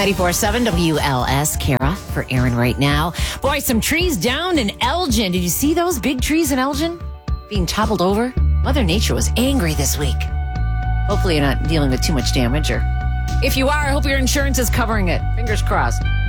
94.7 WLS. Kara for Aaron right now. Boy, some trees down in Elgin. Did you see those big trees in Elgin being toppled over? Mother Nature was angry this week. Hopefully you're not dealing with too much damage, or if you are, I hope your insurance is covering it. Fingers crossed.